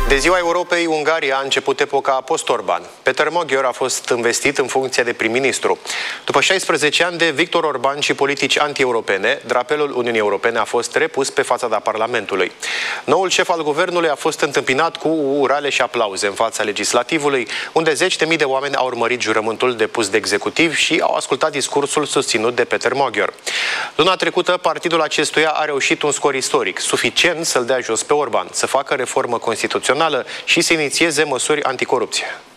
De ziua Europei, Ungaria a început epoca post-Orban. Peter Magyar a fost investit în funcția de prim-ministru. După 16 ani de Viktor Orban și politici anti-europene, drapelul Uniunii Europene a fost repus pe fațada Parlamentului. Noul șef al guvernului a fost întâmpinat cu urale și aplauze în fața legislativului, unde zeci de mii de oameni au urmărit jurământul depus de executiv și au ascultat discursul susținut de Peter Magyar. Luna trecută, partidul acestuia a reușit un scor istoric, suficient să-l dea jos pe Orban, să facă reformă constituțională și să inițieze măsuri anticorupție.